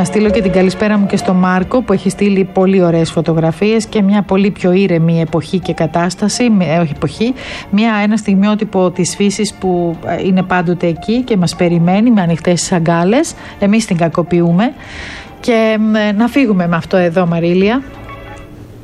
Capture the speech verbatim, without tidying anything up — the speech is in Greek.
στείλω και την καλησπέρα μου και στο Μάρκο που έχει στείλει πολύ ωραίες φωτογραφίες και μια πολύ πιο ήρεμη εποχή και κατάσταση, ε, όχι εποχή, μια, ένα στιγμιότυπο της φύσης που είναι πάντοτε εκεί και μας περιμένει με ανοιχτές αγκάλες. Εμείς την κακοποιούμε και ε, να φύγουμε με αυτό εδώ, Μαρίλια.